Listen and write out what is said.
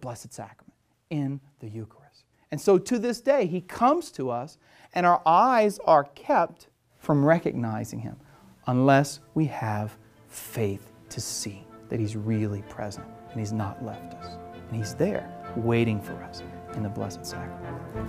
Blessed Sacrament, in the Eucharist. And so to this day, He comes to us, and our eyes are kept from recognizing Him unless we have faith to see that He's really present and He's not left us. And He's there waiting for us in the Blessed Sacrament.